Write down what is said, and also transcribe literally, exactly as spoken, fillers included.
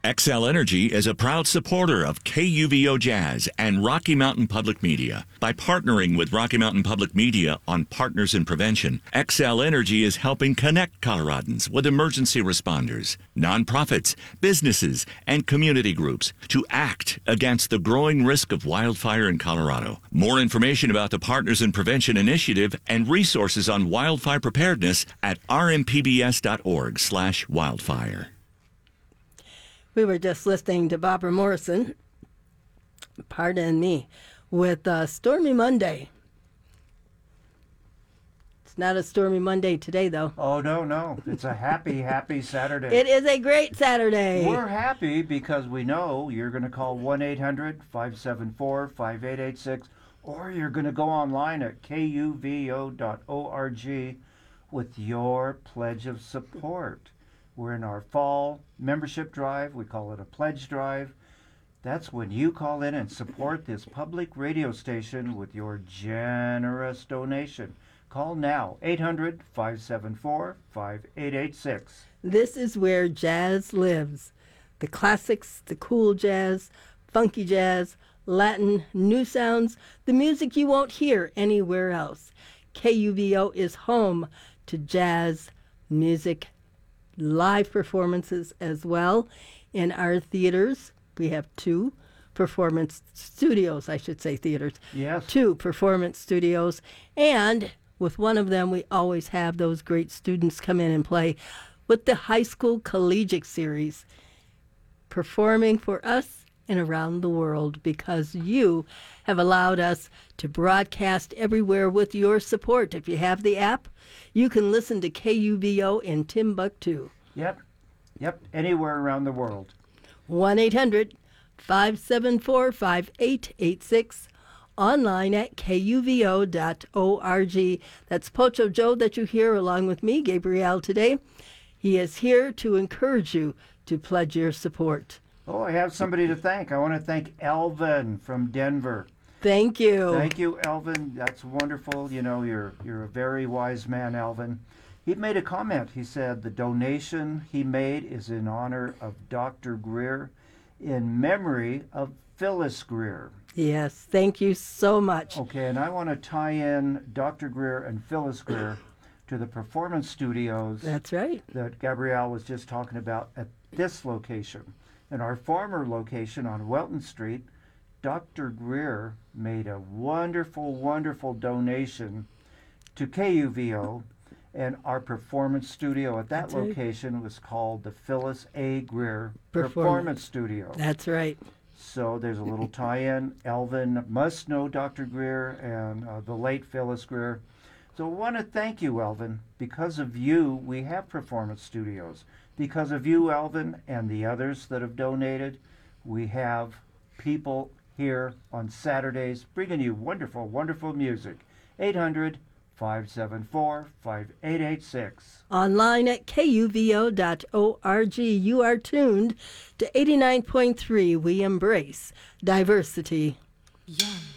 Xcel Energy is a proud supporter of K U V O Jazz and Rocky Mountain Public Media. By partnering with Rocky Mountain Public Media on Partners in Prevention, Xcel Energy is helping connect Coloradans with emergency responders, nonprofits, businesses, and community groups to act against the growing risk of wildfire in Colorado. More information about the Partners in Prevention initiative and resources on wildfire preparedness at r m p b s dot org slash wildfire. We were just listening to Barbara Morrison, pardon me, with uh, Stormy Monday. It's not a stormy Monday today, though. Oh, no, no. It's a happy, happy Saturday. It is a great Saturday. We're happy because we know you're going to call one eight hundred five seven four five eight eight six, or you're going to go online at k u v o dot org with your pledge of support. We're in our fall membership drive. We call it a pledge drive. That's when you call in and support this public radio station with your generous donation. Call now, eight hundred five seven four five eight eight six. This is where jazz lives. The classics, the cool jazz, funky jazz, Latin, new sounds, the music you won't hear anywhere else. K U V O is home to jazz music, live performances as well. In our theaters, we have two performance studios, I should say theaters. Yes. Two performance studios. And with one of them, we always have those great students come in and play with the High School Collegiate Series, performing for us and around the world because you have allowed us to broadcast everywhere with your support. If you have the app, you can listen to K U V O in Timbuktu. Yep, yep, anywhere around the world. one eight hundred five seven four five eight eight six, online at k u v o dot org. That's Pocho Joe that you hear along with me, Gabrielle, today. He is here to encourage you to pledge your support. Oh, I have somebody to thank. I want to thank Elvin from Denver. Thank you. Thank you, Elvin. That's wonderful. You know, you're you're a very wise man, Elvin. He made a comment. He said the donation he made is in honor of Doctor Greer, in memory of Phyllis Greer. Yes, thank you so much. Okay, and I want to tie in Doctor Greer and Phyllis Greer to the performance studios. That's right. That Gabrielle was just talking about at this location. In our former location on Welton Street, Doctor Greer made a wonderful, wonderful donation to K U V O, and our performance studio at that That's right. location was called the Phyllis A. Greer Performance. Performance Studio. That's right. So there's a little tie-in. Elvin must know Doctor Greer and uh, the late Phyllis Greer. So I want to thank you, Elvin. Because of you, we have performance studios. Because of you, Elvin, and the others that have donated, we have people here on Saturdays bringing you wonderful, wonderful music. eight hundred five seven four five eight eight six. Online at k u v o dot org. You are tuned to eighty-nine point three. We embrace diversity. Young.